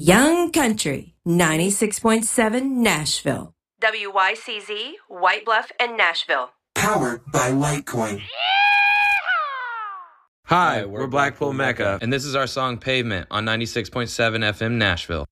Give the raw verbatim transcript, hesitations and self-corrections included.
Young Country, ninety-six point seven Nashville. W Y C Z, White Bluff, and Nashville. Powered by Litecoin. Hi, we're Blackpool Mecca, and this is our song Pavement on ninety-six point seven F M Nashville.